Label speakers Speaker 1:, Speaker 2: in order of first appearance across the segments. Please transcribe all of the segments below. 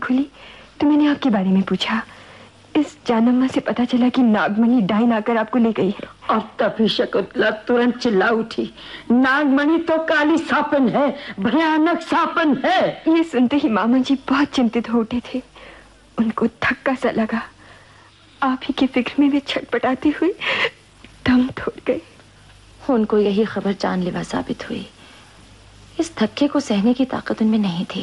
Speaker 1: खुली तो मैंने आपके बारे में पूछा। इस जानम्मा से पता चला कि नागमणि डाइन आकर आपको ले गई है।
Speaker 2: और तभी शकुंतला तुरंत चिल्ला उठी, नागमणि तो काली सापन है, भयानक सापन है।
Speaker 1: ये सुनते ही मामा जी बहुत चिंतित हो उठे थे। उनको धक्का सा लगा। आप ही की फिक्र में वे छटपटाते हुए दम तोड़ गए।
Speaker 3: उनको यही खबर जानलेवा साबित हुई। इस धक्के को सहने की ताकत उनमें नहीं थी।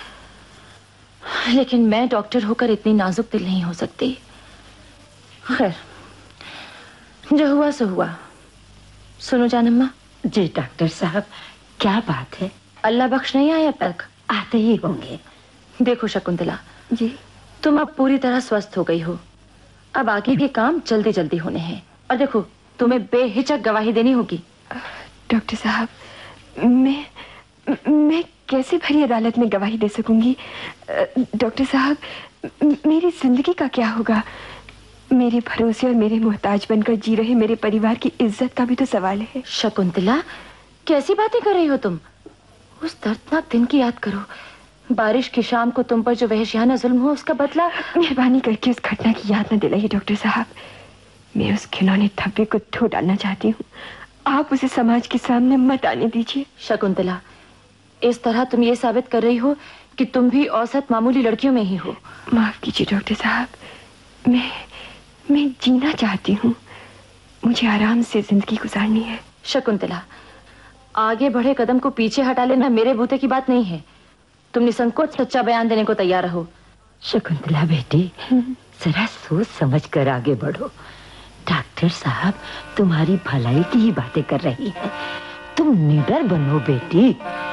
Speaker 3: लेकिन मैं डॉक्टर होकर इतनी नाजुक दिल नहीं हो सकती। खैर, जो हुआ सो हुआ। सुनो जानम्मा।
Speaker 2: जी डॉक्टर साहब, क्या बात है?
Speaker 3: अल्लाह बख्श नहीं आए अब तक?
Speaker 2: आते ही होंगे।
Speaker 3: देखो शकुंतला
Speaker 1: जी,
Speaker 3: तुम अब पूरी तरह स्वस्थ हो गई हो। अब आगे के काम जल्दी जल्दी होने हैं। और देखो, तुम्हें बेहिचक गवाही देनी होगी।
Speaker 1: डॉक्टर साहब, मैं कैसे भरी अदालत में गवाही दे सकूंगी? डॉक्टर साहब, मेरी जिंदगी का क्या होगा? मेरे भरोसे और मेरे मोहताज बनकर जी रहे मेरे परिवार की इज्जत का भी तो सवाल है।
Speaker 3: शकुंतला, कैसी बातें कर रही हो तुम? उस दर्दनाक दिन की याद करो। बारिश की शाम को तुम पर जो वहशियाना जुल्म हुआ, उसका बदला।
Speaker 1: मेहरबानी करके उस घटना की याद न दिलाइए डॉक्टर साहब। मैं उस घिनौने धब्बे को धो डालना चाहती हूँ। आप उसे समाज के सामने मत आने दीजिए।
Speaker 3: शकुंतला, इस तरह तुम ये साबित कर रही हो कि तुम भी औसत मामूली लड़कियों में ही हो।
Speaker 1: माफ कीजिए डॉक्टर साहब, मैं जीना चाहती हूँ। मुझे आराम से जिंदगी गुजारनी है।
Speaker 3: शकुंतला, आगे बढ़े कदम को पीछे हटा लेना मेरे बूते की बात नहीं है। तुम निसंकोच सच्चा बयान देने को तैयार रहो।
Speaker 2: शकुंतला बेटी, जरा सोच समझ कर आगे बढ़ो। डॉक्टर साहब तुम्हारी भलाई की ही बातें कर रही हैं। तुम निडर बनो बेटी।